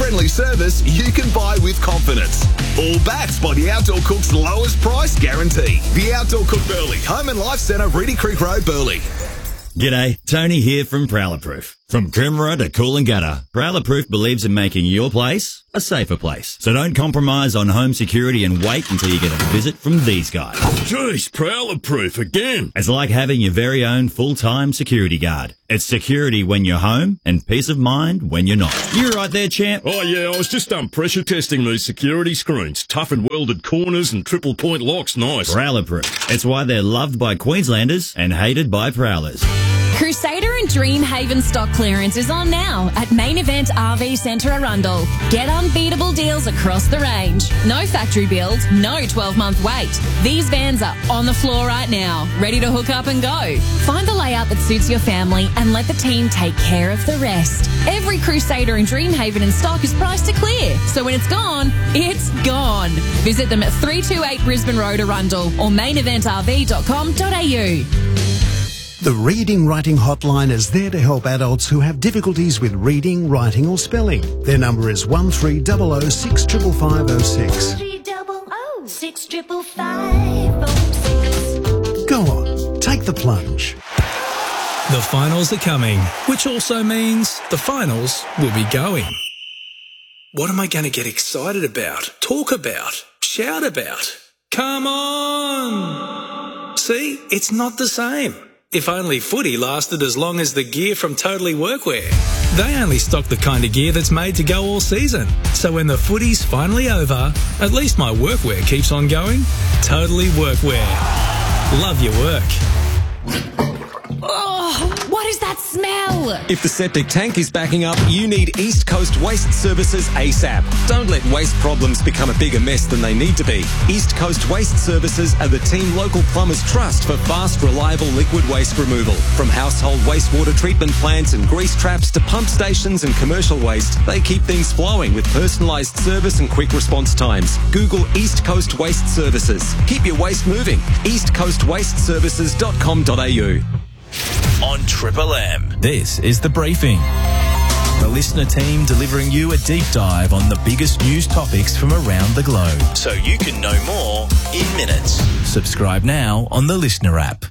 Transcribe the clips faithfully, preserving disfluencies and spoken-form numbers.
friendly service you can buy with confidence. All backed by the Outdoor Cook's lowest price guarantee. The Outdoor Cook Burleigh, Home and Life Centre, Reedy Creek Road, Burleigh. G'day, Tony here from Prowler Proof. From Coomera to Coolangatta, Prowler Proof believes in making your place a safer place. So don't compromise on home security and wait until you get a visit from these guys. Jeez, Prowler Proof again. It's like having your very own full-time security guard. It's security when you're home and peace of mind when you're not. You right there, champ? Oh yeah, I was just um, pressure testing these security screens. Tough and welded corners and triple point locks, nice. Prowler Proof. It's why they're loved by Queenslanders and hated by Prowlers. Crusader and Dreamhaven stock clearance is on now at Main Event R V Centre Arundel. Get unbeatable deals across the range. No factory build, no twelve-month wait. These vans are on the floor right now, ready to hook up and go. Find the layout that suits your family and let the team take care of the rest. Every Crusader and Dreamhaven in stock is priced to clear, so when it's gone, it's gone. Visit them at three two eight Brisbane Road, Arundel or main event r v dot com dot a u. The Reading Writing Hotline is there to help adults who have difficulties with reading, writing or spelling. Their number is one three zero zero six five five zero six. three zero zero six five five zero six. Go on, take the plunge. The finals are coming, which also means the finals will be going. What am I going to get excited about, talk about, shout about? Come on! See, it's not the same. If only footy lasted as long as the gear from Totally Workwear. They only stock the kind of gear that's made to go all season. So when the footy's finally over, at least my workwear keeps on going. Totally Workwear. Love your work. Oh, what is that smell? If the septic tank is backing up, you need East Coast Waste Services ASAP. Don't let waste problems become a bigger mess than they need to be. East Coast Waste Services are the team local plumbers trust for fast, reliable liquid waste removal. From household wastewater treatment plants and grease traps to pump stations and commercial waste, they keep things flowing with personalised service and quick response times. Google East Coast Waste Services. Keep your waste moving. east coast waste services dot com dot a u. On Triple M. This is The Briefing. The listener team delivering you a deep dive on the biggest news topics from around the globe. So you can know more in minutes. Subscribe now on the Listener app.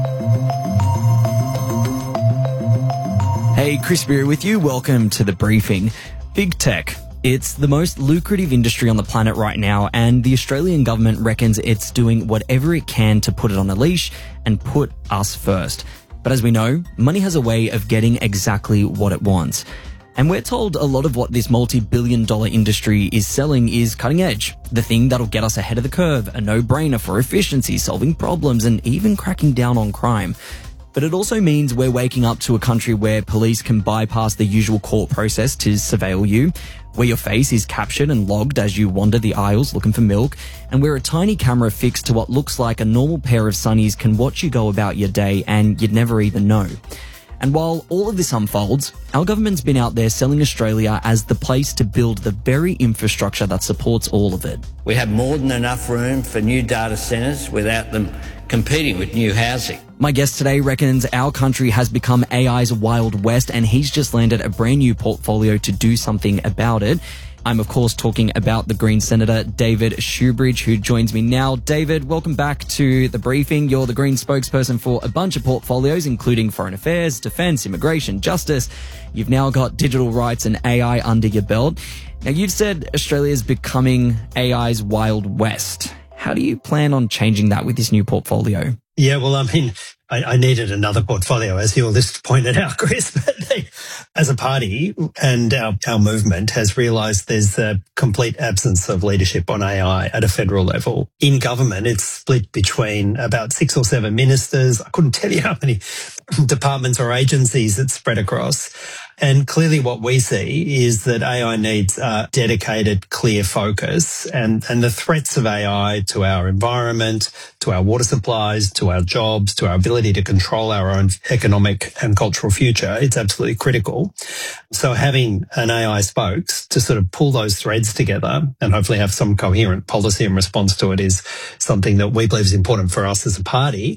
Hey, Chris Beer with you. Welcome to The Briefing. Big tech. It's the most lucrative industry on the planet right now, and the Australian government reckons it's doing whatever it can to put it on a leash and put us first. But as we know, money has a way of getting exactly what it wants. And we're told a lot of what this multi-billion dollar industry is selling is cutting edge, the thing that'll get us ahead of the curve, a no-brainer for efficiency, solving problems, and even cracking down on crime. But it also means we're waking up to a country where police can bypass the usual court process to surveil you, where your face is captured and logged as you wander the aisles looking for milk, and where a tiny camera fixed to what looks like a normal pair of sunnies can watch you go about your day and you'd never even know. And while all of this unfolds, our government's been out there selling Australia as the place to build the very infrastructure that supports all of it. We have more than enough room for new data centres without them competing with new housing. My guest today reckons our country has become A I's Wild West, and he's just landed a brand new portfolio to do something about it. I'm, of course, talking about the Green Senator, David Shoebridge, who joins me now. David, welcome back to The Briefing. You're the Green spokesperson for a bunch of portfolios, including foreign affairs, defence, immigration, justice. You've now got digital rights and A I under your belt. Now, you've said Australia's becoming A I's Wild West. How do you plan on changing that with this new portfolio? Yeah, well, I mean, I, I needed another portfolio, as your list pointed out, Chris. But they, as a party and our, our movement has realised there's a complete absence of leadership on A I at a federal level. In government, it's split between about six or seven ministers. I couldn't tell you how many departments or agencies it's spread across. And clearly what we see is that A I needs a dedicated, clear focus, and, and the threats of A I to our environment, to our water supplies, to our jobs, to our ability to control our own economic and cultural future, it's absolutely critical. So having an A I spokes to sort of pull those threads together and hopefully have some coherent policy in response to it is something that we believe is important for us as a party.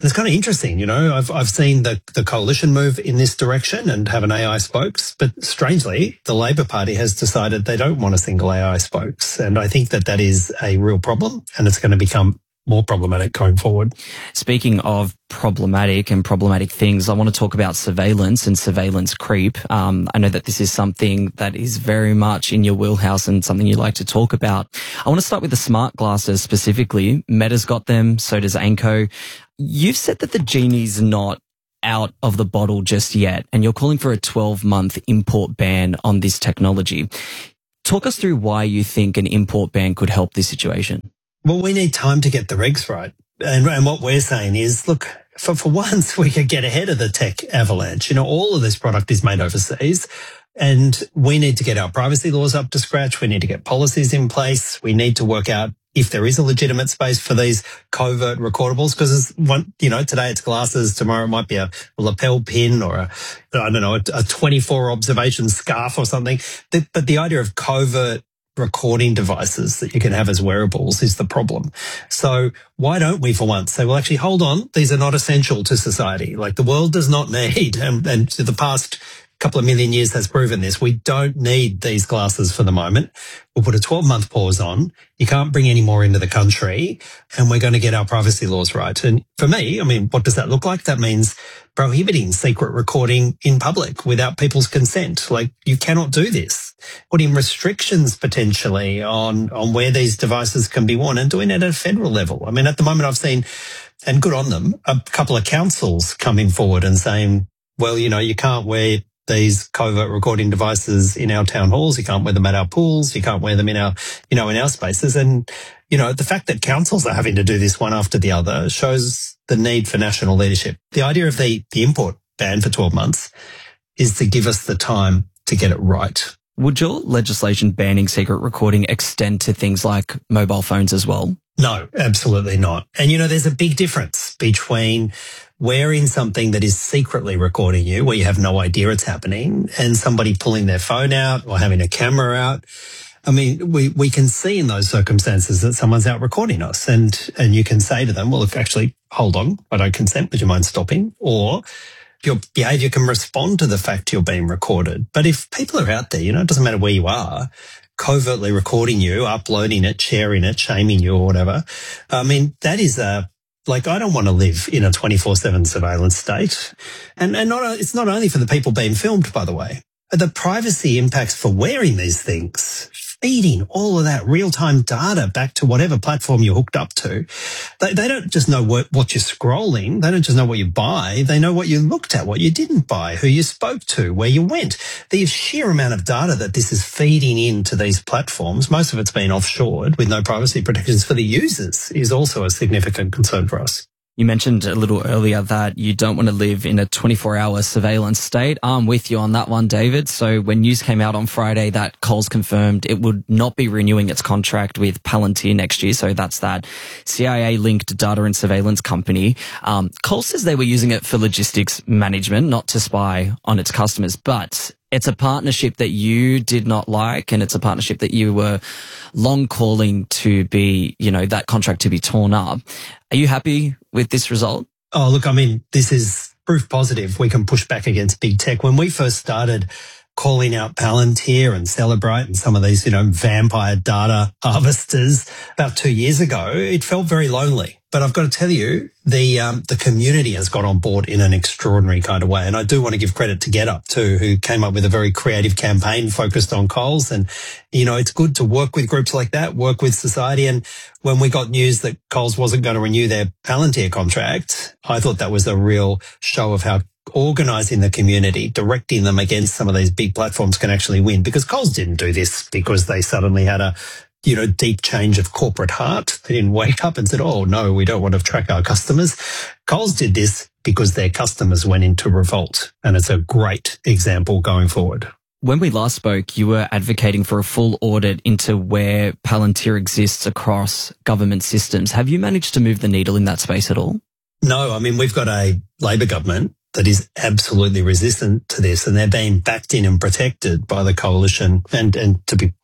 And it's kind of interesting, you know, I've, I've seen the, the coalition move in this direction and have an A I spokes, but strangely, the Labor Party has decided they don't want a single A I spokes. And I think that that is a real problem, and it's going to become more problematic going forward. Speaking of problematic and problematic things, I want to talk about surveillance and surveillance creep. Um, I know that this is something that is very much in your wheelhouse and something you like to talk about. I want to start with the smart glasses specifically. Meta's got them, so does Anko. You've said that the genie's not out of the bottle just yet, and you're calling for a twelve-month import ban on this technology. Talk us through why you think an import ban could help this situation. Well, we need time to get the regs right. And, and what we're saying is, look, for, for once we could get ahead of the tech avalanche. You know, all of this product is made overseas, and we need to get our privacy laws up to scratch. We need to get policies in place. We need to work out if there is a legitimate space for these covert recordables, because one, you know, today it's glasses, tomorrow it might be a lapel pin or a, I don't know, a, a twenty-four observation scarf or something. But the idea of covert recording devices that you can have as wearables is the problem. So why don't we for once say, well, actually, hold on, these are not essential to society. Like, the world does not need, and, and the past couple of million years has proven this, we don't need these glasses for the moment. We'll put a twelve-month pause on. You can't bring any more into the country, and we're going to get our privacy laws right. And for me, I mean, what does that look like? That means prohibiting secret recording in public without people's consent. Like, you cannot do this. Putting restrictions potentially on, on where these devices can be worn, and doing it at a federal level. I mean, at the moment I've seen, and good on them, a couple of councils coming forward and saying, well, you know, you can't wear these covert recording devices in our town halls. You can't wear them at our pools. You can't wear them in our, you know, in our spaces. And, you know, the fact that councils are having to do this one after the other shows the need for national leadership. The idea of the, the import ban for twelve months is to give us the time to get it right. Would your legislation banning secret recording extend to things like mobile phones as well? No, absolutely not. And, you know, there's a big difference between wearing something that is secretly recording you, where you have no idea it's happening, and somebody pulling their phone out or having a camera out. I mean, we, we can see in those circumstances that someone's out recording us, and, and you can say to them, well, if actually, hold on, I don't consent, would you mind stopping? Or your behaviour can respond to the fact you're being recorded. But if people are out there, you know, it doesn't matter where you are, covertly recording you, uploading it, sharing it, shaming you or whatever, I mean, that is a, like, I don't want to live in a twenty-four seven surveillance state. And, and not, it's not only for the people being filmed, by the way. The privacy impacts for wearing these things, feeding all of that real-time data back to whatever platform you're hooked up to. They, they don't just know what, what you're scrolling. They don't just know what you buy. They know what you looked at, what you didn't buy, who you spoke to, where you went. The sheer amount of data that this is feeding into these platforms, most of it's been offshored with no privacy protections for the users, is also a significant concern for us. You mentioned a little earlier that you don't want to live in a twenty-four hour surveillance state. I'm with you on that one, David. So when news came out on Friday that Coles confirmed it would not be renewing its contract with Palantir next year, so that's that C I A-linked data and surveillance company, um, Coles says they were using it for logistics management, not to spy on its customers, but it's a partnership that you did not like, and it's a partnership that you were long calling to be, you know, that contract to be torn up. Are you happy with this result? Oh, look, I mean, this is proof positive we can push back against big tech. When we first started calling out Palantir and Celebrite and some of these, you know, vampire data harvesters about two years ago, it felt very lonely. But I've got to tell you, the um, the community has got on board in an extraordinary kind of way. And I do want to give credit to GetUp too, who came up with a very creative campaign focused on Coles. And, you know, it's good to work with groups like that, work with society. And when we got news that Coles wasn't going to renew their Palantir contract, I thought that was a real show of how organising the community, directing them against some of these big platforms can actually win. Because Coles didn't do this because they suddenly had a, you know, deep change of corporate heart. They didn't wake up and said, oh, no, we don't want to track our customers. Coles did this because their customers went into revolt. And it's a great example going forward. When we last spoke, you were advocating for a full audit into where Palantir exists across government systems. Have you managed to move the needle in that space at all? No, I mean, we've got a Labor government that is absolutely resistant to this, and they're being backed in and protected by the coalition. And, and to be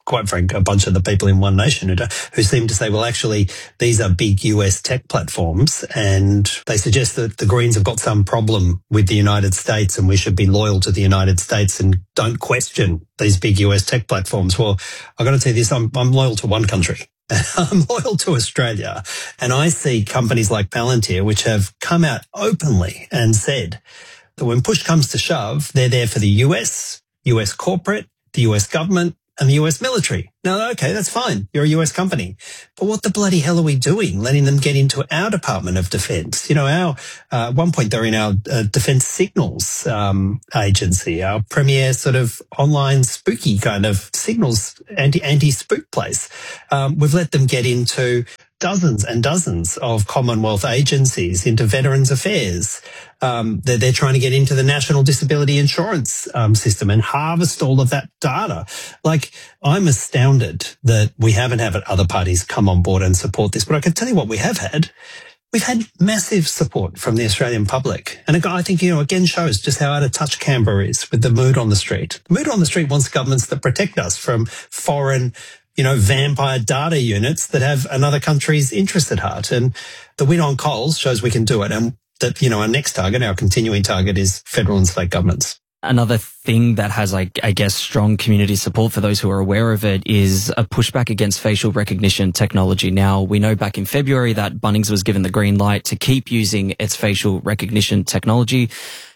quite frank, a bunch of the people in One Nation who, do, who seem to say, well, actually, these are big U S tech platforms, and they suggest that the Greens have got some problem with the United States and we should be loyal to the United States and don't question these big U S tech platforms. Well, I've got to tell you this, I'm, I'm loyal to one country. I'm loyal to Australia, and I see companies like Palantir, which have come out openly and said that when push comes to shove, they're there for the U S, U S corporate, the U S government, and the U S military. Now, okay, that's fine. You're a U S company. But what the bloody hell are we doing, letting them get into our Department of Defence? You know, our, uh, at one point they're in our uh, Defence Signals um, agency, our premier sort of online spooky kind of signals, anti, anti-spook place. Um, we've let them get into dozens and dozens of Commonwealth agencies, into Veterans Affairs. Um, they're, they're trying to get into the National Disability Insurance um, system and harvest all of that data. Like, I'm astounded that we haven't had other parties come on board and support this. But I can tell you what we have had. We've had massive support from the Australian public. And I think, you know, again shows just how out of touch Canberra is with the mood on the street. The mood on the street wants governments that protect us from foreign, you know, vampire data units that have another country's interest at heart. And the win on Coles shows we can do it. And that, you know, our next target, our continuing target is federal and state governments. Another thing that has, like, I guess, strong community support for those who are aware of it is a pushback against facial recognition technology. Now, we know back in February that Bunnings was given the green light to keep using its facial recognition technology,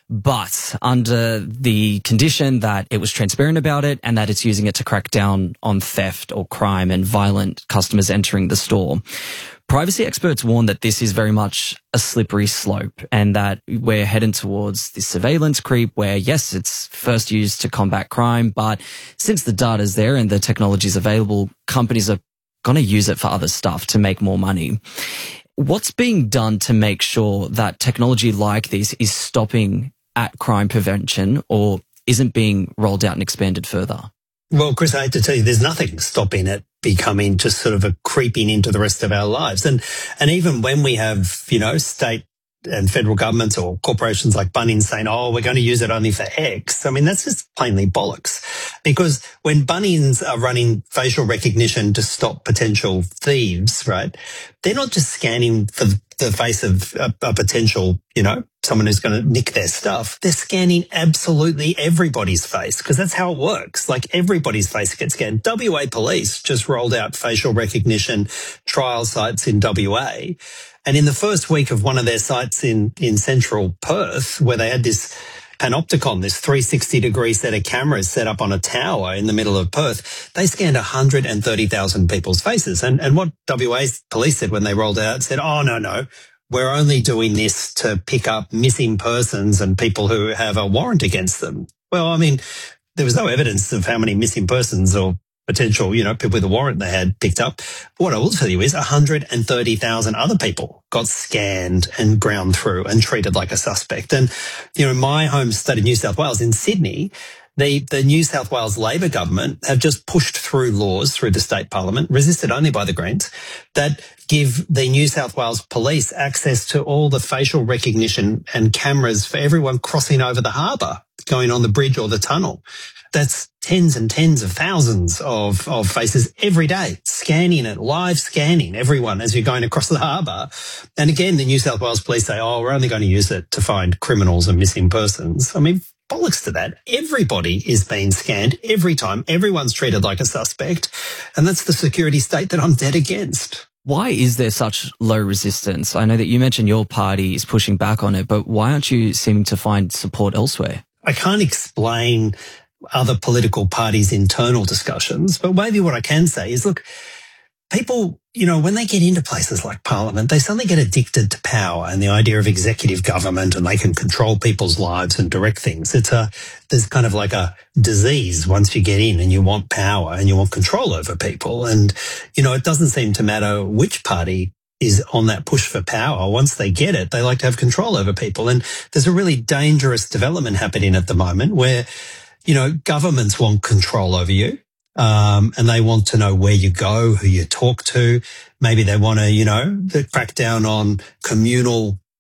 but under the condition that it was transparent about it and that it's using it to crack down on theft or crime and violent customers entering the store. Privacy experts warn that this is very much a slippery slope and that we're heading towards this surveillance creep where, yes, it's first used to combat crime, but since the data's there and the technology's available, companies are going to use it for other stuff to make more money. What's being done to make sure that technology like this is stopping at crime prevention or isn't being rolled out and expanded further? Well, Chris, I hate to tell you, there's nothing stopping it becoming just sort of a creeping into the rest of our lives. And, and even when we have, you know, state and federal governments or corporations like Bunnings saying, oh, we're going to use it only for X. I mean, that's just plainly bollocks. Because when Bunnings are running facial recognition to stop potential thieves, right, they're not just scanning for the face of a, a potential, you know, someone who's going to nick their stuff. They're scanning absolutely everybody's face because that's how it works. Like, everybody's face gets scanned. W A Police just rolled out facial recognition trial sites in W A. And in the first week of one of their sites in, in central Perth, where they had this Panopticon, this three sixty degree set of cameras set up on a tower in the middle of Perth, they scanned one hundred thirty thousand people's faces. And, and what W A Police said when they rolled it out, said, oh, no, no, we're only doing this to pick up missing persons and people who have a warrant against them. Well, I mean, there was no evidence of how many missing persons or potential, you know, people with a warrant they had picked up. But what I will tell you is one hundred thirty thousand other people got scanned and ground through and treated like a suspect. And, you know, my home state of New South Wales in Sydney, the, the New South Wales Labor government have just pushed through laws through the state parliament, resisted only by the Greens, that give the New South Wales police access to all the facial recognition and cameras for everyone crossing over the harbour, going on the bridge or the tunnel. That's tens and tens of thousands of, of faces every day, scanning it, live scanning everyone as you're going across the harbour. And again, the New South Wales police say, oh, we're only going to use it to find criminals and missing persons. I mean, bollocks to that. Everybody is being scanned every time. Everyone's treated like a suspect. And that's the security state that I'm dead against. Why is there such low resistance? I know that you mentioned your party is pushing back on it, but why aren't you seeming to find support elsewhere? I can't explain other political parties' internal discussions, but maybe what I can say is, look, people, you know, when they get into places like Parliament, they suddenly get addicted to power and the idea of executive government, and they can control people's lives and direct things. It's a, there's kind of like a disease once you get in and you want power and you want control over people. And, you know, it doesn't seem to matter which party is on that push for power. Once they get it, they like to have control over people. And there's a really dangerous development happening at the moment where, you know, governments want control over you, um, and they want to know where you go, who you talk to. Maybe they want to, you know, crack down on communal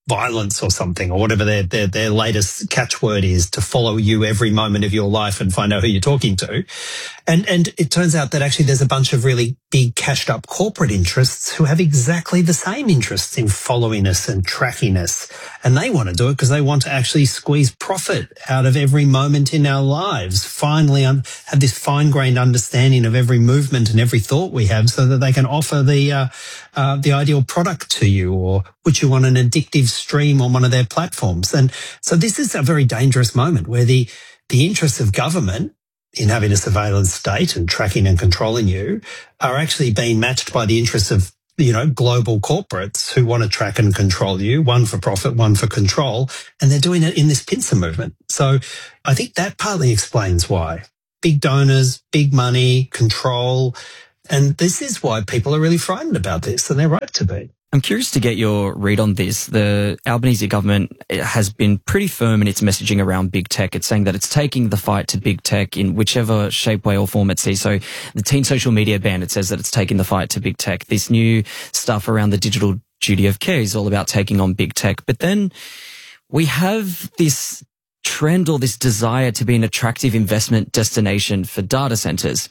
violence or something, or whatever their, their, their latest catchword is, to follow you every moment of your life and find out who you're talking to. And, and it turns out that actually there's a bunch of really big cashed up corporate interests who have exactly the same interests in following us and tracking us. And they want to do it because they want to actually squeeze profit out of every moment in our lives. Finally, um, have this fine-grained understanding of every movement and every thought we have, so that they can offer the, uh, uh, the ideal product to you, or put you on an addictive stream on one of their platforms. And so this is a very dangerous moment where the, the interests of government in having a surveillance state and tracking and controlling you are actually being matched by the interests of, you know, global corporates who want to track and control you, one for profit, one for control, and they're doing it in this pincer movement. So I think that partly explains why. Big donors, big money, control, and this is why people are really frightened about this, and they're right to be. I'm curious to get your read on this. The Albanese government has been pretty firm in its messaging around big tech. It's saying that it's taking the fight to big tech in whichever shape, way or form it sees. So the teen social media ban, it says that it's taking the fight to big tech. This new stuff around the digital duty of care is all about taking on big tech. But then we have this trend, or this desire to be an attractive investment destination for data centers.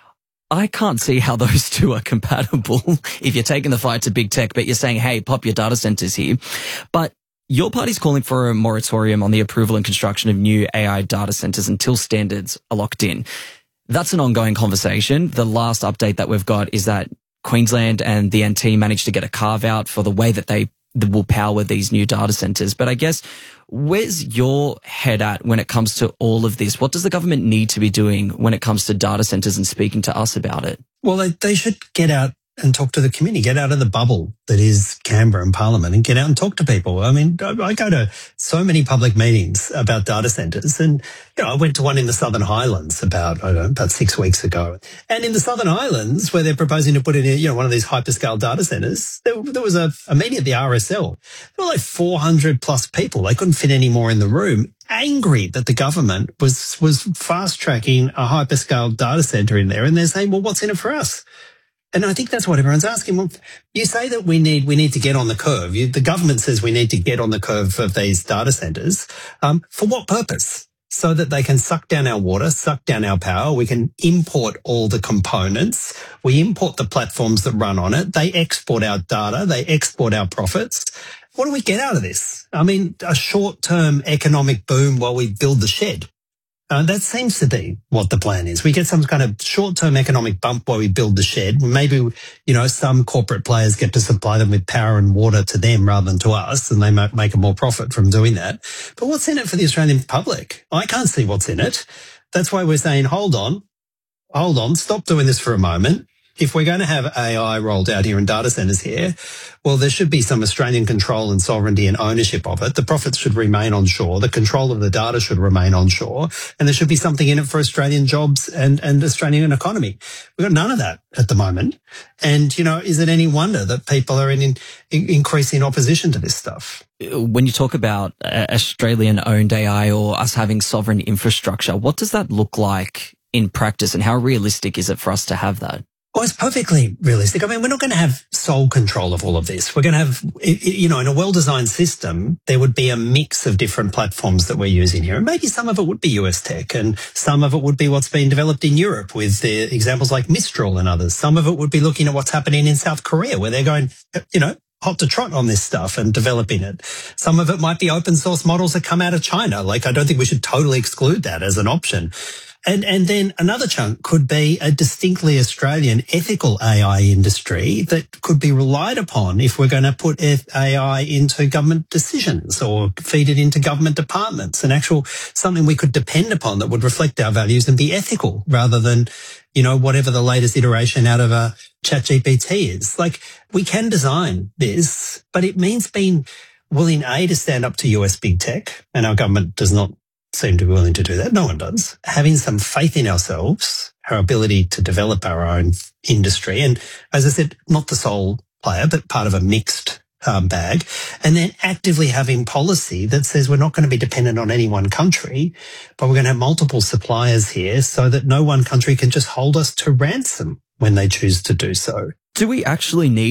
I can't see how those two are compatible if you're taking the fight to big tech, but you're saying, hey, pop your data centers here. But your party's calling for a moratorium on the approval and construction of new A I data centers until standards are locked in. That's an ongoing conversation. The last update that we've got is that Queensland and the N T managed to get a carve out for the way that they will power these new data centers. But I guess, where's your head at when it comes to all of this? What does the government need to be doing when it comes to data centers and speaking to us about it? Well, they, they should get out and talk to the community, get out of the bubble that is Canberra and Parliament, and get out and talk to people. I mean, I go to so many public meetings about data centres, and, you know, I went to one in the Southern Highlands about, I don't know, about six weeks ago. And in the Southern Highlands, where they're proposing to put in, you know, one of these hyperscale data centres, there, there was a, a meeting at the R S L. There were like four hundred plus people. They couldn't fit any more in the room, angry that the government was, was fast tracking a hyperscale data centre in there. And they're saying, well, what's in it for us? And I think that's what everyone's asking. Well, you say that we need we need to get on the curve. You, the government says we need to get on the curve of these data centres. Um, for what purpose? So that they can suck down our water, suck down our power. We can import all the components. We import the platforms that run on it. They export our data. They export our profits. What do we get out of this? I mean, a short-term economic boom while we build the shed. Uh, that seems to be what the plan is. We get some kind of short-term economic bump while we build the shed. Maybe, you know, some corporate players get to supply them with power and water to them rather than to us, and they might make a more profit from doing that. But what's in it for the Australian public? I can't see what's in it. That's why we're saying, hold on, hold on, stop doing this for a moment. If we're going to have A I rolled out here in data centres here, well, there should be some Australian control and sovereignty and ownership of it. The profits should remain onshore. The control of the data should remain onshore. And there should be something in it for Australian jobs and, and Australian economy. We've got none of that at the moment. And, you know, is it any wonder that people are in, in increasing opposition to this stuff? When you talk about uh, Australian-owned A I or us having sovereign infrastructure, what does that look like in practice, and how realistic is it for us to have that? Well, it's perfectly realistic. I mean, we're not going to have sole control of all of this. We're going to have, you know, in a well-designed system, there would be a mix of different platforms that we're using here. And maybe some of it would be U S tech, and some of it would be what's being developed in Europe with the examples like Mistral and others. Some of it would be looking at what's happening in South Korea, where they're going, you know, hot to trot on this stuff and developing it. Some of it might be open source models that come out of China. Like, I don't think we should totally exclude that as an option. And, and then another chunk could be a distinctly Australian ethical A I industry that could be relied upon if we're going to put A I into government decisions or feed it into government departments, an actual something we could depend upon that would reflect our values and be ethical rather than, you know, whatever the latest iteration out of a ChatGPT is. Like, we can design this, but it means being willing, A, to stand up to U S big tech, and our government does not seem to be willing to do that. No one does. Having some faith in ourselves, our ability to develop our own industry. And as I said, not the sole player, but part of a mixed um, bag. And then actively having policy that says we're not going to be dependent on any one country, but we're going to have multiple suppliers here so that no one country can just hold us to ransom when they choose to do so. Do we actually need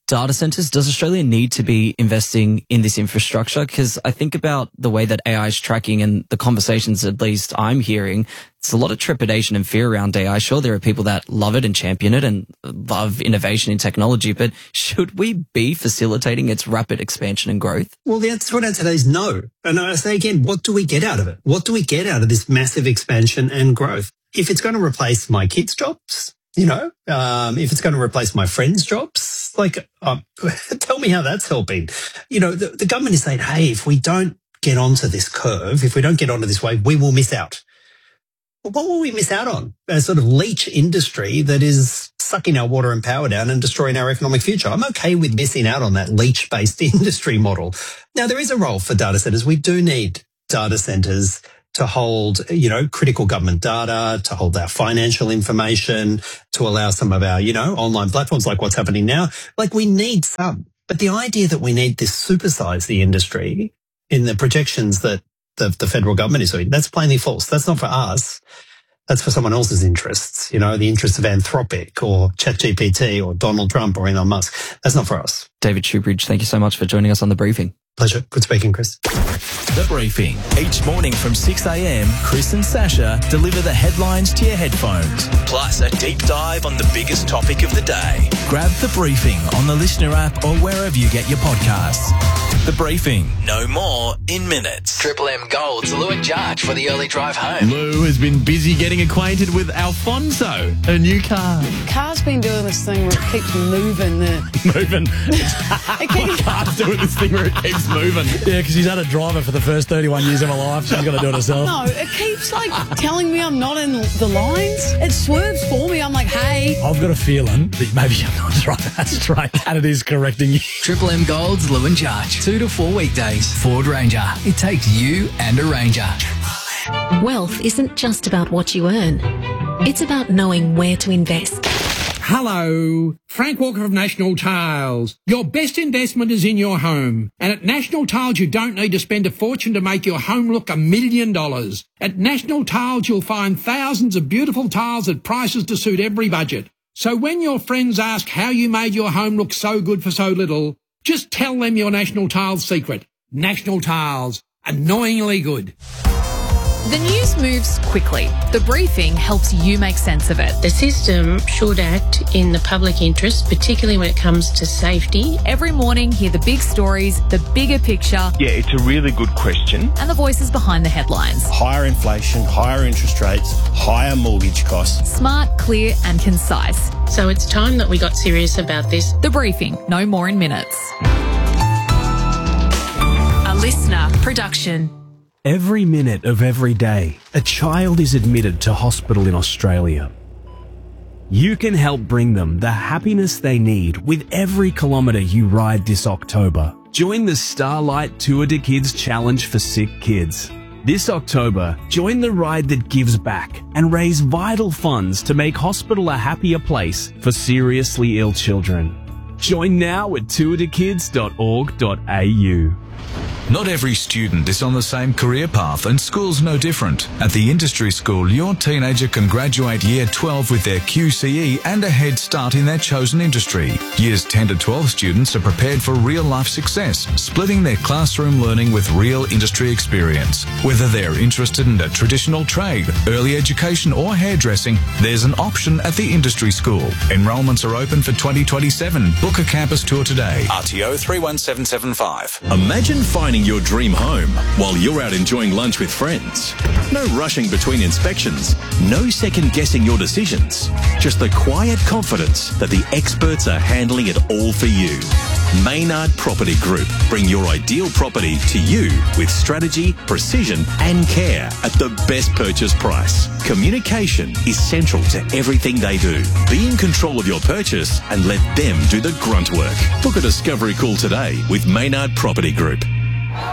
data centers, does Australia need to be investing in this infrastructure? Because I think about the way that A I is tracking and the conversations, at least I'm hearing, there's a lot of trepidation and fear around A I. Sure, there are people that love it and champion it and love innovation in technology, but should we be facilitating its rapid expansion and growth? Well, the answer to today is no. And I say again, what do we get out of it? What do we get out of this massive expansion and growth? If it's going to replace my kids' jobs, you know, um, if it's going to replace my friends' jobs, like, um, tell me how that's helping. You know, the, the government is saying, hey, if we don't get onto this curve, if we don't get onto this wave, we will miss out. Well, what will we miss out on? A sort of leech industry that is sucking our water and power down and destroying our economic future. I'm okay with missing out on that leech-based industry model. Now, there is a role for data centers. We do need data centers to hold, you know, critical government data, to hold our financial information, to allow some of our, you know, online platforms like what's happening now. Like, we need some. But the idea that we need to supersize the industry in the projections that the, the federal government is doing, that's plainly false. That's not for us. That's for someone else's interests, you know, the interests of Anthropic or ChatGPT or Donald Trump or Elon Musk. That's not for us. David Shoebridge, thank you so much for joining us on The Briefing. Pleasure. Good speaking, Chris. The Briefing. Each morning from six a.m, Chris and Sasha deliver the headlines to your headphones. Plus a deep dive on the biggest topic of the day. Grab The Briefing on the Listener app or wherever you get your podcasts. The Briefing. No more in minutes. Triple M Gold's Lou and Jarch for the early drive home. Lou has been busy getting acquainted with Alfonso, her new car. Car's been doing this thing where it keeps moving. The... moving. it keeps... Car's doing this thing where it keeps moving. Yeah, because she's had a driver for the first thirty-one years of her life. She's got to do it herself. No, it keeps like telling me I'm not in the lines. It swerves for me. I'm like, hey. I've got a feeling that maybe I'm not driving that straight and it is correcting you. Triple M Gold's Lou and Jarch. Two to four weekdays. Ford Ranger. It takes you and a Ranger. Wealth isn't just about what you earn. It's about knowing where to invest. Hello, Frank Walker of National Tiles. Your best investment is in your home. And at National Tiles, you don't need to spend a fortune to make your home look a million dollars. At National Tiles, you'll find thousands of beautiful tiles at prices to suit every budget. So when your friends ask how you made your home look so good for so little, just tell them your National Tiles secret. National Tiles. Annoyingly good. The news moves quickly. The Briefing helps you make sense of it. The system should act in the public interest, particularly when it comes to safety. Every morning, hear the big stories, the bigger picture. Yeah, it's a really good question. And the voices behind the headlines. Higher inflation, higher interest rates, higher mortgage costs. Smart, clear and concise. So it's time that we got serious about this. The Briefing, no more in minutes. A listener production. Every minute of every day, a child is admitted to hospital in Australia. You can help bring them the happiness they need with every kilometre you ride this October. Join the Starlight Tour de Kids Challenge for Sick Kids. This October, join the ride that gives back and raise vital funds to make hospital a happier place for seriously ill children. Join now at tour de kids dot org dot a u. Not every student is on the same career path, and school's no different. At the Industry School, your teenager can graduate Year twelve with their Q C E and a head start in their chosen industry. Years ten to twelve students are prepared for real-life success, splitting their classroom learning with real industry experience. Whether they're interested in a traditional trade, early education or hairdressing, there's an option at the Industry School. Enrolments are open for twenty twenty-seven. Book a campus tour today. R T O three one seven seven five. Imagine finding your dream home while you're out enjoying lunch with friends. No rushing between inspections, no second guessing your decisions. Just the quiet confidence that the experts are handling it all for you. Maynard Property Group bring your ideal property to you with strategy, precision and care at the best purchase price. Communication is central to everything they do. Be in control of your purchase and let them do the grunt work. Book a discovery call today with Maynard Property Group. On the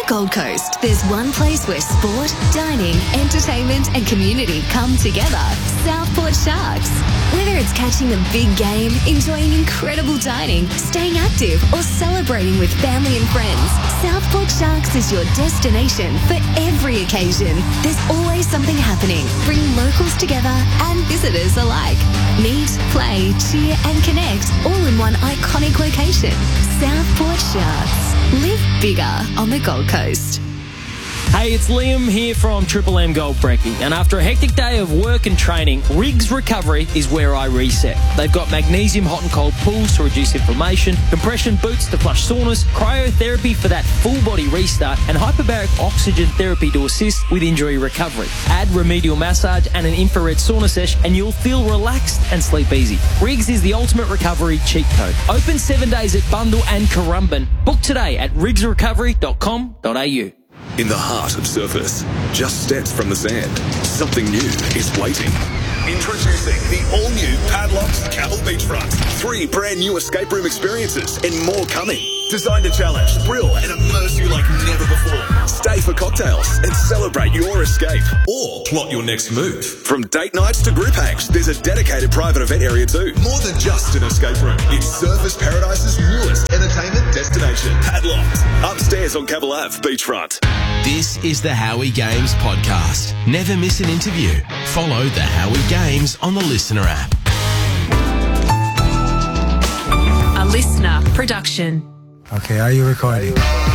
Gold Coast, there's one place where sport, dining, entertainment and community come together. Southport Sharks. Whether it's catching a big game, enjoying incredible dining, staying active or celebrating with family and friends, Southport Sharks is your destination for every occasion. There's always something happening. Bring locals together and visitors alike. Meet, play, cheer and connect all in one iconic location. Southport Sharks. Live bigger on the Gold Coast. Hey, it's Liam here from Triple M Gold Brekkie, and after a hectic day of work and training, Riggs Recovery is where I reset. They've got magnesium hot and cold pools to reduce inflammation, compression boots to flush soreness, cryotherapy for that full body restart, and hyperbaric oxygen therapy to assist with injury recovery. Add remedial massage and an infrared sauna sesh and you'll feel relaxed and sleep easy. Riggs is the ultimate recovery cheat code. Open seven days at Bundle and Currumbin. Book today at riggs recovery dot com dot a u. In the heart of surfers, just steps from the sand, something new is waiting. Introducing the all-new Padlocks Camel Beachfront. Three brand new escape room experiences and more coming. Designed to challenge, thrill and immerse you like never before. Stay for cocktails and celebrate your escape. Or plot your next move. From date nights to group hangs, there's a dedicated private event area too. More than just an escape room. It's Surfers Paradise's newest entertainment destination. Padlocks. Upstairs on Cavill Ave, Beachfront. This is the Howie Games podcast. Never miss an interview. Follow the Howie Games on the Listener app. A Listener production. Okay, are you recording?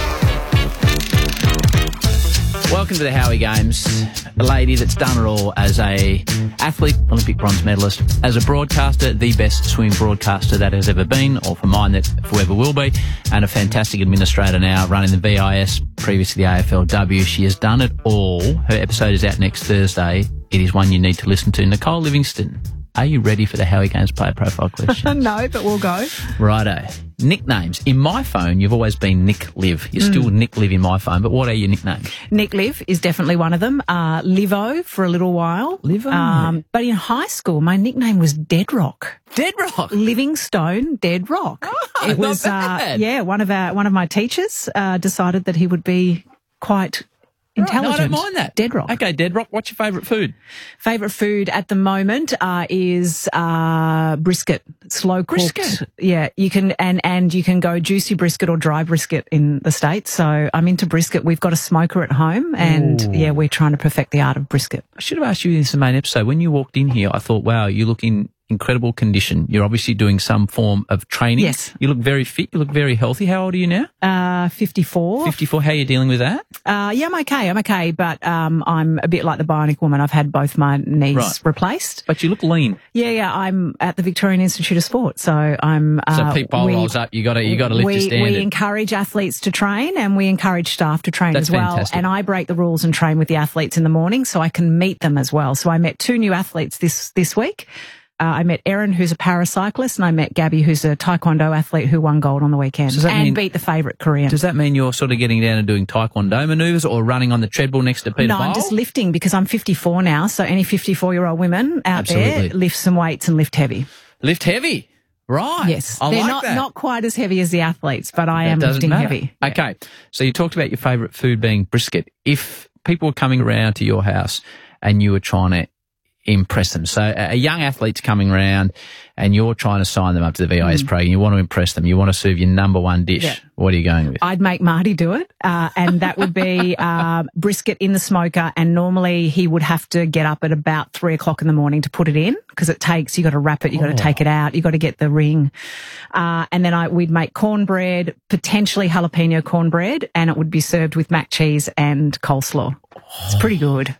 Welcome to the Howie Games. A lady that's done it all as a athlete, Olympic bronze medalist, as a broadcaster, the best swim broadcaster that has ever been, or for mine that forever will be, and a fantastic administrator now running the V I S, previously the A F L W. She has done it all. Her episode is out next Thursday. It is one you need to listen to. Nicole Livingston, are you ready for the Howie Games player profile question? No, but we'll go. Righto. Nicknames. In my phone, you've always been Nick Liv. You're mm. still Nick Liv in my phone, but what are your nicknames? Nick Liv is definitely one of them. Uh, Livo for a little while. Livo? Um, but in high school, my nickname was Dead Rock. Dead Rock? Livingstone Dead Rock. Oh, it not was, bad. Uh, yeah, one of our, one of my teachers uh, decided that he would be quite intelligent. Right, no, I don't mind that. Dead Rock. Okay, Dead Rock. What's your favourite food? Favourite food at the moment uh, is uh, brisket, slow cooked. Brisket? Yeah, you can and and you can go juicy brisket or dry brisket in the States. So I'm into brisket. We've got a smoker at home, and Ooh. yeah, we're trying to perfect the art of brisket. I should have asked you in the main episode. When you walked in here, I thought, wow, you look in incredible condition. You're obviously doing some form of training. Yes. You look very fit. You look very healthy. How old are you now? Uh, fifty-four. fifty-four. How are you dealing with that? Uh, yeah, I'm okay. I'm okay. But um, I'm a bit like the Bionic Woman. I've had both my knees Right. replaced. But you look lean. Yeah, yeah. I'm at the Victorian Institute of Sport. So I'm. Uh, So Pete Bowl we- rolls up. You got to you got to lift we, your standard. We encourage athletes to train and we encourage staff to train That's as well. fantastic. And I break the rules and train with the athletes in the morning so I can meet them as well. So I met two new athletes this, this week. Uh, I met Erin, who's a paracyclist, and I met Gabby, who's a taekwondo athlete who won gold on the weekend So does that and mean- beat the favourite Korean. Does that mean you're sort of getting down and doing taekwondo manoeuvres or running on the treadmill next to Peter No, Bowl? I'm just lifting because I'm fifty-four now. So any fifty-four-year-old women out Absolutely. there, lift some weights and lift heavy. Lift heavy. Right. Yes. I They're like not, that. not quite as heavy as the athletes, but I That am doesn't lifting matter. heavy. Okay. So you talked about your favourite food being brisket. If people were coming around to your house and you were trying to impress them, so a a young athlete's coming around and you're trying to sign them up to the V I S Mm. program, you want to impress them, you want to serve your number one dish. Yeah. What are you going with? I'd make Marty do it, uh, and that would be um, brisket in the smoker. And normally he would have to get up at about three o'clock in the morning to put it in because it takes. You got to wrap it, you got to Oh. take it out, you got to get the ring, uh, and then I we'd make cornbread, potentially jalapeno cornbread, and it would be served with mac cheese and coleslaw. It's pretty good.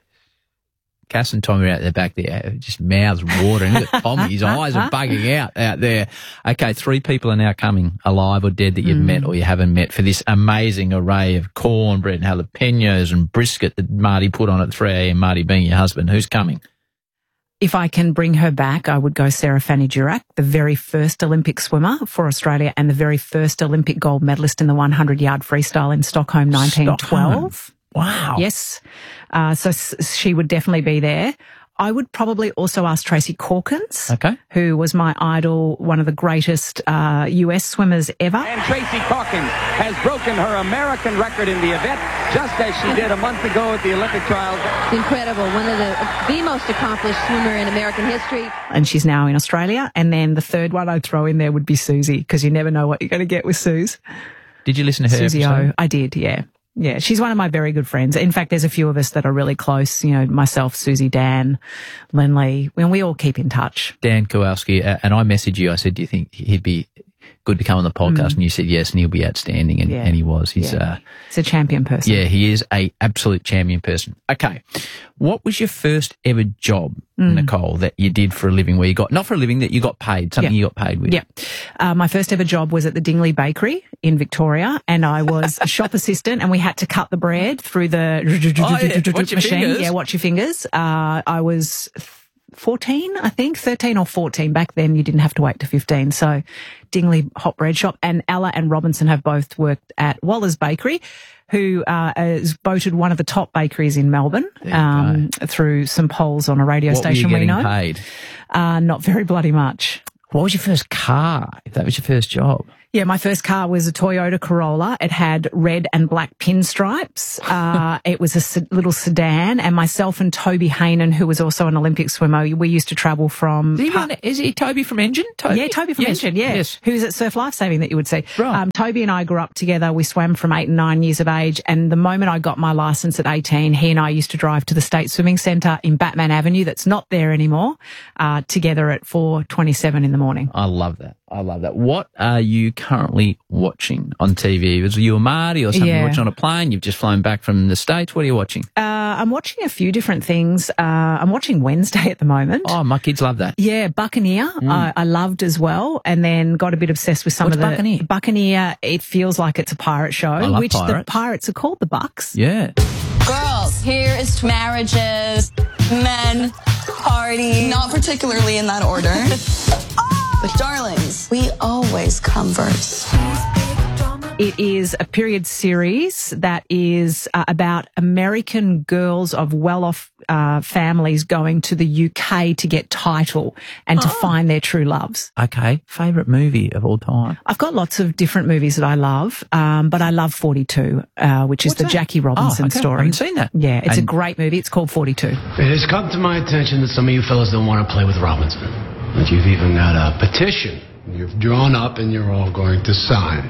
Cass and Tommy are out there back there, just mouths watering. Look at Tommy, his eyes are bugging out out there. Okay, three people are now coming, alive or dead, that you've Mm. met or you haven't met, for this amazing array of cornbread and jalapenos and brisket that Marty put on at three a.m, Marty being your husband. Who's coming? If I can bring her back, I would go Sarah Fanny Durack, the very first Olympic swimmer for Australia and the very first Olympic gold medalist in the hundred-yard freestyle in Stockholm nineteen twelve. Wow. Yes. Uh, so s- she would definitely be there. I would probably also ask Tracy Corkins, okay, who was my idol, one of the greatest uh, U S swimmers ever. And Tracy Corkins has broken her American record in the event, just as she did a month ago at the Olympic trials. It's incredible. One of the, the most accomplished swimmer in American history. And she's now in Australia. And then the third one I'd throw in there would be Susie, because you never know what you're going to get with Suze. Did you listen to her Susie episode? O. I did, yeah. Yeah, she's one of my very good friends. In fact, there's a few of us that are really close, you know, myself, Susie, Dan, Len Lee, and we all keep in touch. Dan Kowalski, uh, and I messaged you. I said, do you think he'd be good to come on the podcast? Mm. And you said yes, and he'll be outstanding, and, Yeah. and he was. He's, Yeah. uh, He's a champion person. yeah, he is a absolute champion person. Okay. What was your first ever job, Mm. Nicole, that you did for a living where you got, not for a living, that you got paid, something Yeah. you got paid with? Yeah. Uh, my first ever job was at the Dingley Bakery in Victoria, and I was a shop assistant, and we had to cut the bread through the Oh, yeah. Watch your machine. fingers. Yeah, watch your fingers. Uh, I was fourteen, I think, thirteen or fourteen. Back then, you didn't have to wait to fifteen. So Dingley Hot Bread Shop, and Ella and Robinson have both worked at Waller's Bakery, who uh, is voted one of the top bakeries in Melbourne um, through some polls on a radio What station were you we getting know. paid? Uh, not very bloody much. What was your first car, if that was your first job? Yeah, my first car was a Toyota Corolla. It had red and black pinstripes. Uh, it was a se- little sedan, and myself and Toby Haynen, who was also an Olympic swimmer, we used to travel from... Is he, one, is he Toby from Engine? Toby? Yeah, Toby from Yes, Engine, yeah. yes. Who's at Surf Lifesaving that you would see. Right. Um, Toby and I grew up together. We swam from eight and nine years of age, and the moment I got my licence at eighteen, he and I used to drive to the State Swimming Centre in Batman Avenue, that's not there anymore, uh, together at four twenty-seven in the morning. I love that. I love that. What are you currently watching on T V? Was you a Marty or something Yeah. you're watching on a plane? You've just flown back from the States. What are you watching? Uh, I'm watching a few different things. Uh, I'm watching Wednesday at the moment. Oh, my kids love that. Yeah, Buccaneer, Mm. I, I loved as well, and then got a bit obsessed with some What's of the Buccaneer? Buccaneer. It feels like it's a pirate show, I love which the pirates. pirates are called the Bucks. Yeah. Girls, here is marriages, men, party. Not particularly in that order. But darlings, we always come first. It is a period series that is uh, about American girls of well-off uh, families going to the U K to get title and to find their true loves. Okay. Favourite movie of all time? I've got lots of different movies that I love, um, but I love forty-two, uh, which is What's the that? Jackie Robinson Oh, okay. story. I haven't seen that. Yeah, it's a And- great movie. It's called forty-two. It has come to my attention that some of you fellas don't want to play with Robinson. That you've even got a petition you've drawn up and you're all going to sign.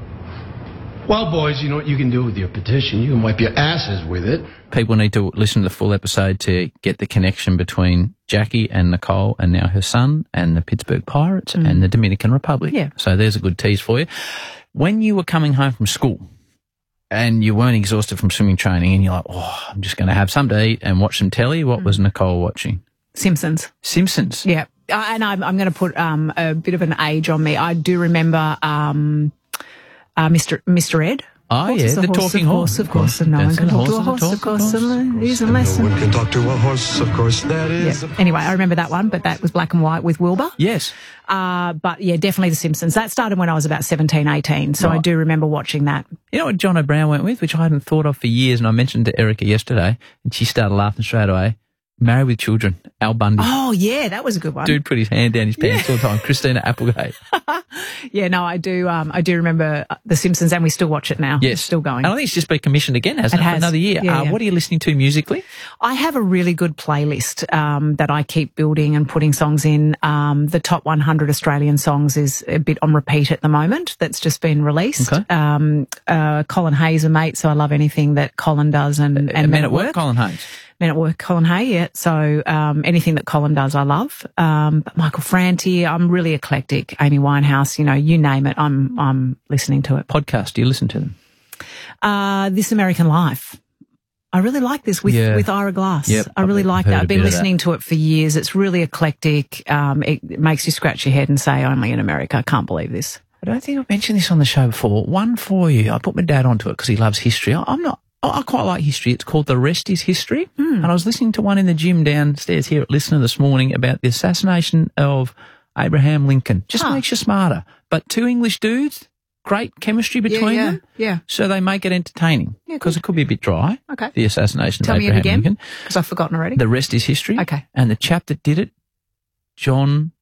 Well, boys, you know what you can do with your petition? You can wipe your asses with it. People need to listen to the full episode to get the connection between Jackie and Nicole and now her son and the Pittsburgh Pirates Mm. and the Dominican Republic. Yeah. So there's a good tease for you. When you were coming home from school and you weren't exhausted from swimming training and you're like, oh, I'm just going to have something to eat and watch some telly, what was Nicole watching? Simpsons. Simpsons? Yeah. Uh, and I'm, I'm going to put um, a bit of an age on me. I do remember um, uh, Mister Mister Ed. Oh, Horse yeah, is a the horse, talking of horse. course, of course, and no one Dancing can talk to a horse horse, is a of course, talking and he's a lesson. No one can talk to a horse, of course. That is. Yeah. Anyway, I remember that one, but that was black and white with Wilbur. Yes. Uh, but yeah, definitely The Simpsons. That started when I was about seventeen, eighteen, so I Right. do remember watching that. You know what John O'Brien went with, which I hadn't thought of for years, and I mentioned to Erica yesterday, and she started laughing straight away. Married with Children, Al Bundy. Oh, yeah, that was a good one. Dude put his hand down his pants all the time. Christina Applegate. Yeah, no, I do. Um, I do remember The Simpsons, and we still watch it now. Yes. It's still going. And I think it's just been commissioned again, hasn't it, It for has. another year. Yeah, uh, yeah. What are you listening to musically? I have a really good playlist um, that I keep building and putting songs in. Um, the top one hundred Australian songs is a bit on repeat at the moment. That's just been released. Okay. Um, uh, Colin Hayes, a mate, so I love anything that Colin does and, and Men at Work, Colin Hayes. Men at Work, Colin Hay, yeah. So um, anything that Colin does, I love. Um, but Michael Franti, I'm really eclectic. Amy Winehouse, you know, you name it, I'm I'm listening to it. Podcast, do you listen to them? Uh, This American Life. I really like this with, Yeah. with Ira Glass. Yep, I really I've like heard that. a I've been bit of listening to it for years. It's really eclectic. Um, it, it makes you scratch your head and say, only in America. I can't believe this. I don't think I've mentioned this on the show before. One for you. I put my dad onto it because he loves history. I, I'm not. I I quite like history. It's called The Rest is History. Mm. And I was listening to one in the gym downstairs here at Listener this morning about the assassination of Abraham Lincoln. Just Huh. makes you smarter. But two English dudes, great chemistry between yeah, them. Yeah. So they make it entertaining Yeah, because it could be a bit dry. Okay. The assassination Tell of me it Abraham again, Lincoln. because I've forgotten already. The rest is history. Okay. And the chap that did it, John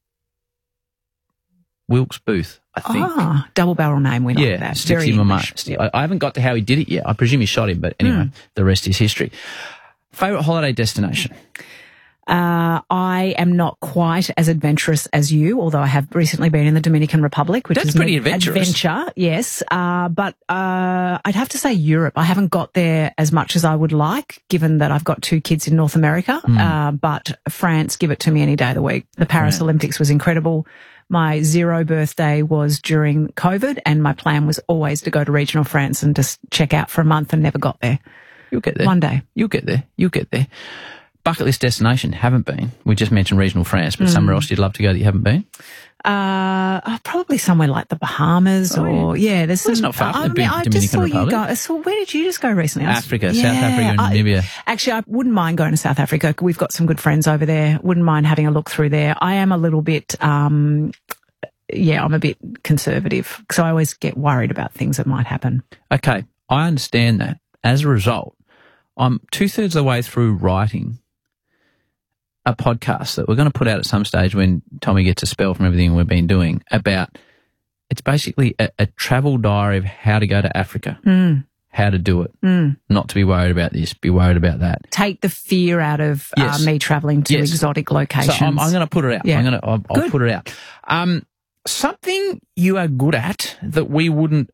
Wilkes Booth, I think. Ah, double barrel name. We know yeah, that. sticks Very in my English. mind. I, I haven't got to how he did it yet. I presume he shot him, but anyway, Hmm. the rest is history. Favourite holiday destination? Uh, I am not quite as adventurous as you, although I have recently been in the Dominican Republic, which That's is pretty an adventurous. adventure. Yes, uh, but uh, I'd have to say Europe. I haven't got there as much as I would like, given that I've got two kids in North America. Mm. Uh, but France, give it to me any day of the week. The Paris France. Olympics was incredible. My zero birthday was during COVID, and my plan was always to go to regional France and just check out for a month, and never got there. You'll get there. One day. You'll get there. You'll get there. Bucket list destination, haven't been. We just mentioned regional France, but Mm. somewhere else you'd love to go that you haven't been? Uh, oh, probably somewhere like the Bahamas Oh, or yeah. There's Well, it's some. not far from I the mean, I Dominican just saw Republic. you go. I saw, where did you just go recently? I was- Africa, South Africa and I- Namibia. Actually, I wouldn't mind going to South Africa. We've got some good friends over there. Wouldn't mind having a look through there. I am a little bit. Um, yeah, I'm a bit conservative, so I always get worried about things that might happen. Okay, I understand that. As a result, I'm two-thirds of the way through writing a podcast that we're going to put out at some stage when Tommy gets a spell from everything we've been doing about, it's basically a, a travel diary of how to go to Africa, Mm. how to do it, Mm. not to be worried about this, be worried about that. Take the fear out of Yes. uh, me travelling to Yes. exotic locations. So I'm, I'm going to put it out. Yeah. I'm going to, I'll, I'll Good. put it out. Um, something you are good at that we wouldn't